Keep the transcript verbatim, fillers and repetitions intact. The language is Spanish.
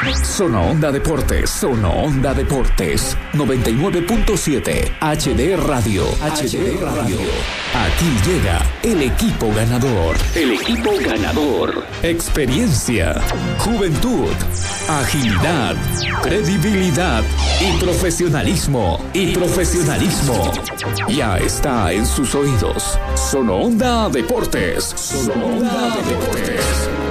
Sono Onda Deportes, Sono Onda Deportes, noventa y nueve punto siete H D Radio, H D Radio. Aquí llega el equipo ganador, el equipo ganador. Experiencia, juventud, agilidad, credibilidad y profesionalismo, y profesionalismo. Ya está en sus oídos. Sono Onda Deportes, Sono Onda Deportes.